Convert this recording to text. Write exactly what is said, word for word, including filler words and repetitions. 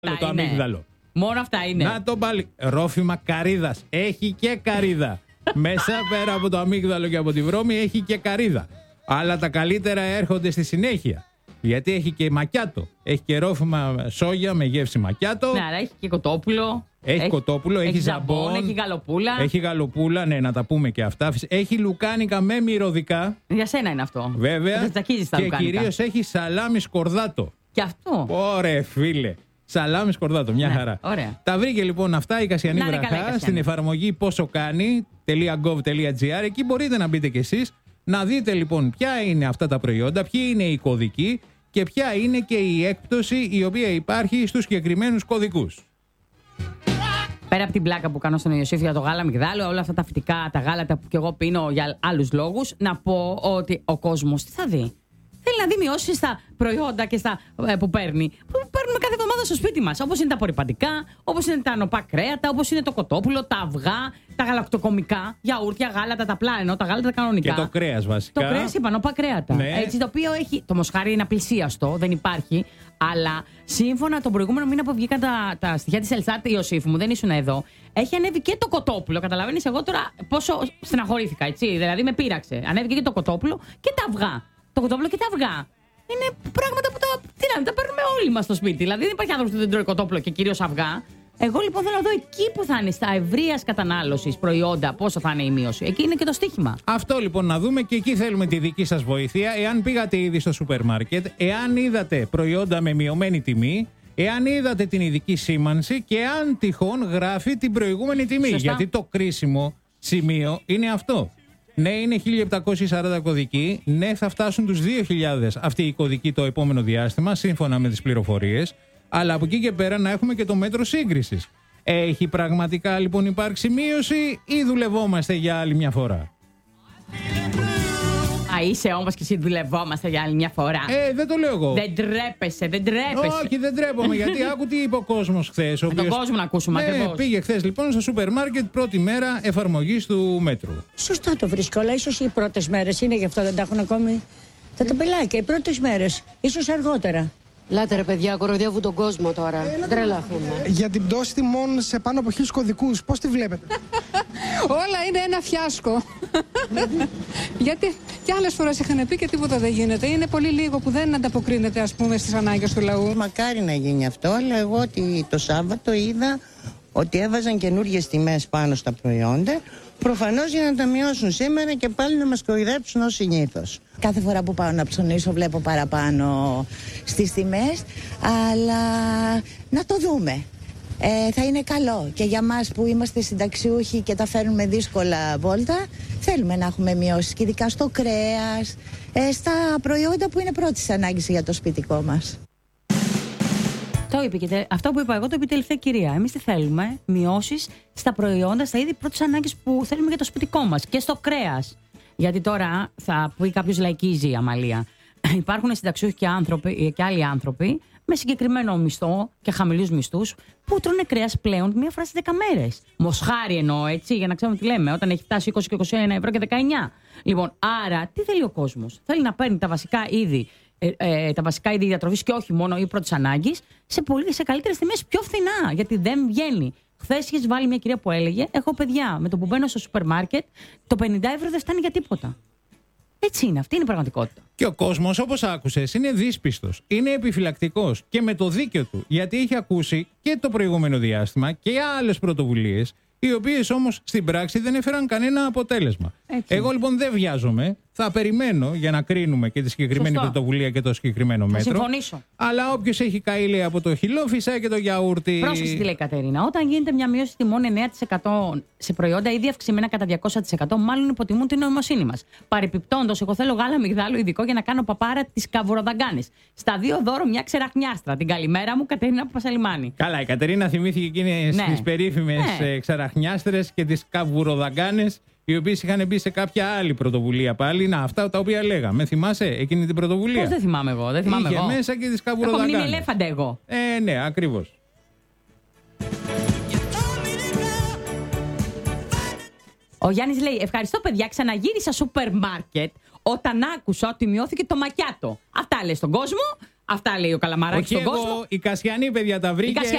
Το αμύγδαλο. Μόνο αυτά είναι. Να το πάλι. Ρόφημα καρύδας. Έχει και καρύδα. Μέσα πέρα από το αμύγδαλο και από τη βρώμη έχει και καρύδα. Αλλά τα καλύτερα έρχονται στη συνέχεια. Γιατί έχει και μακιάτο. Έχει και ρόφημα σόγια με γεύση μακιάτο. Ναι, αλλά έχει και κοτόπουλο. Έχει, έχει κοτόπουλο, έχει, έχει ζαμπόν, ζαμπόν, έχει γαλοπούλα. Έχει γαλοπούλα, ναι, να τα πούμε και αυτά. Έχει λουκάνικα με μυρωδικά. Για σένα είναι αυτό. Βέβαια. Τα και κυρίως έχει σαλάμι σκορδάτο. Και αυτό. Ωραία, φίλε. Σαλάμι σκορδάτο, μια ναι, χαρά. Ωραία. Τα βρήκε λοιπόν αυτά η Κασιανή Βραχά στην εφαρμογή πόσο κάνει .gov.gr. Εκεί μπορείτε να μπείτε κι εσείς να δείτε λοιπόν ποια είναι αυτά τα προϊόντα, ποιοι είναι οι κωδικοί και ποια είναι και η έκπτωση η οποία υπάρχει στους συγκεκριμένους κωδικούς. Πέρα από την πλάκα που κάνω στον Ιωσήφ για το γάλα μυγδάλου, όλα αυτά τα φυτικά, τα γάλατα που κι εγώ πίνω για άλλους λόγους, να πω ότι ο κόσμος τι θα δει. Θέλει να δει μειώσεις στα προϊόντα και στα, ε, που παίρνει. Που παίρνουμε κάθε εβδομάδα στο σπίτι μας. Όπως είναι τα απορριπαντικά, όπως είναι τα νοπά κρέατα, όπως είναι το κοτόπουλο, τα αυγά, τα γαλακτοκομικά, γιαούρτια, γάλατα, τα απλά ενώ, τα γάλατα τα κανονικά. Και το κρέας βασικά. Το κρέας είπα, νοπά κρέατα. Ναι. Έτσι, το οποίο έχει. Το μοσχάρι είναι απλησίαστο, δεν υπάρχει. Αλλά σύμφωνα τον προηγούμενο μήνα που βγήκαν τα, τα στοιχεία της Ελστάτ, Ιωσήφ μου, δεν ήσουν εδώ, έχει ανέβει και το κοτόπουλο. Καταλαβαίνεις εγώ τώρα πόσο στεναχωρήθηκα, έτσι. Δηλαδή με πείραξε. Ανέβηκε και το κοτόπουλο και τα αυγά. Το κοτόπουλο και τα αυγά. Είναι πράγματα που τα, τι να, τα παίρνουμε όλοι μας στο σπίτι. Δηλαδή δεν υπάρχει άνθρωπος που δεν τρώει κοτόπουλο και κυρίως αυγά. Εγώ λοιπόν θέλω να δω εκεί που θα είναι στα ευρείας κατανάλωσης προϊόντα, πόσο θα είναι η μείωση. Εκεί είναι και το στοίχημα. Αυτό λοιπόν να δούμε και εκεί θέλουμε τη δική σας βοήθεια. Εάν πήγατε ήδη στο σούπερ μάρκετ, εάν είδατε προϊόντα με μειωμένη τιμή, εάν είδατε την ειδική σήμανση και αν τυχόν γράφει την προηγούμενη τιμή. Σωστά. Γιατί το κρίσιμο σημείο είναι αυτό. Ναι, είναι χίλια επτακόσιοι σαράντα κωδικοί. Ναι, θα φτάσουν τους δύο χιλιάδες αυτοί οι κωδικοί το επόμενο διάστημα, σύμφωνα με τις πληροφορίες. Αλλά από εκεί και πέρα να έχουμε και το μέτρο σύγκρισης. Έχει πραγματικά λοιπόν υπάρξει μείωση ή δουλευόμαστε για άλλη μια φορά? Α, είσαι όμως και εσύ δουλευόμαστε για άλλη μια φορά. Ε, δεν το λέω εγώ. Δεν τρέπεσαι, δεν τρέπεσαι. Όχι, δεν τρέπομαι, γιατί άκου τι είπε ο κόσμος χθες. Με τον κόσμο να ακούσουμε, ναι, ακριβώς. Πήγε χθες λοιπόν στο σούπερ μάρκετ, πρώτη μέρα εφαρμογής του μέτρου. Σωστά το βρίσκω, αλλά ίσως οι πρώτες μέρες είναι, γι' αυτό δεν τα έχουν ακόμη τα ταμπελάκια. Οι πρώτες μέρες, ίσως αργότερα. Λάτε ρε παιδιά, κοροϊδεύουν τον κόσμο τώρα. Τρελαθούμε. Για την πτώση τιμών σε πάνω από χίλιους κωδικούς, πώς τη βλέπετε? Όλα είναι ένα φιάσκο. Γιατί και άλλες φορές είχαν πει και τίποτα δεν γίνεται. Είναι πολύ λίγο που δεν ανταποκρίνεται, ας πούμε, στις ανάγκες του λαού. Μακάρι να γίνει αυτό, αλλά εγώ ότι το Σάββατο είδα ότι έβαζαν καινούργιες τιμές πάνω στα προϊόντα. Προφανώς για να τα μειώσουν σήμερα και πάλι να μας κοροϊδέψουν ως συνήθως. Κάθε φορά που πάω να ψωνίσω βλέπω παραπάνω στις τιμές, αλλά να το δούμε. Ε, θα είναι καλό και για μας που είμαστε συνταξιούχοι και τα φέρνουμε δύσκολα βόλτα, θέλουμε να έχουμε μειώσεις και ειδικά στο κρέας, ε, στα προϊόντα που είναι πρώτης ανάγκης για το σπιτικό μας. Το είπε και, αυτό που είπα εγώ το είπε η τελευταία κυρία. Εμείς τι θέλουμε? Μειώσεις στα προϊόντα, στα είδη πρώτης ανάγκης που θέλουμε για το σπιτικό μας και στο κρέας. Γιατί τώρα θα πει κάποιος λαϊκίζει, Αμαλία. Υπάρχουν συνταξιούχοι και, άνθρωποι, και άλλοι άνθρωποι με συγκεκριμένο μισθό και χαμηλούς μισθούς που τρώνε κρέας πλέον μία φορά στις δέκα μέρες. Μοσχάρι εννοώ, έτσι, για να ξέρουμε τι λέμε, όταν έχει φτάσει είκοσι και είκοσι ένα ευρώ και δεκαεννιά. Λοιπόν, άρα τι θέλει ο κόσμος? Θέλει να παίρνει τα βασικά είδη. Ε, ε, τα βασικά είδη διατροφής και όχι μόνο ή πρώτης ανάγκης σε, πολύ, σε καλύτερες τιμές, πιο φθηνά, γιατί δεν βγαίνει. Χθες είχες βάλει μια κυρία που έλεγε: έχω παιδιά, με το που μπαίνω στο σούπερ μάρκετ, το πενήντα ευρώ δεν φτάνει για τίποτα. Έτσι είναι, αυτή είναι η πραγματικότητα. Και ο κόσμος, όπως άκουσες, είναι δύσπιστος, είναι επιφυλακτικός και με το δίκιο του, γιατί έχει ακούσει και το προηγούμενο διάστημα και άλλες πρωτοβουλίες, οι οποίες όμως στην πράξη δεν έφεραν κανένα αποτέλεσμα. Έτσι. Εγώ λοιπόν δεν βιάζομαι. Θα περιμένω για να κρίνουμε και τη συγκεκριμένη Σωστό. πρωτοβουλία και το συγκεκριμένο Θα μέτρο. συμφωνήσω. Αλλά όποιος έχει καήλει από το χυλό, φυσάει και το γιαούρτι. Πρόσεξε τι λέει η Κατερίνα. Όταν γίνεται μια μείωση τιμών εννέα τοις εκατό σε προϊόντα ήδη αυξημένα κατά διακόσια τοις εκατό, μάλλον υποτιμούν την νοημοσύνη μας. Παρεπιπτόντως, εγώ θέλω γάλα μυγδάλου ειδικό για να κάνω παπάρα τις καβουροδαγκάνες. Στα δύο δώρο μια ξεραχνιάστρα. Την καλημέρα μου, Κατερίνα Παπασαλιμάνη. Καλά, η Κατερίνα θυμήθηκε εκείνες Ναι. τις περίφημες Ναι. ξεραχνιάστρες και τις καβουροδαγκάνες, οι οποίες είχαν μπει σε κάποια άλλη πρωτοβουλία πάλι. Να, αυτά τα οποία λέγαμε. Θυμάσαι εκείνη την πρωτοβουλία? Πώς δεν θυμάμαι εγώ, δεν θυμάμαι Είχε εγώ. μέσα και τις Έχω καβουροδαγκάνες. μείνει ελέφαντα εγώ. Ε, ναι, ακριβώς. Ο Γιάννης λέει: ευχαριστώ, παιδιά. Ξαναγύρισα σούπερ μάρκετ όταν άκουσα ότι μειώθηκε το μακιάτο. Αυτά λέει στον κόσμο. Αυτά λέει ο Καλαμαράκης Όχι στον εγώ, κόσμο. η Κασιανή, παιδιά, τα βρήκε. Η Κασιανή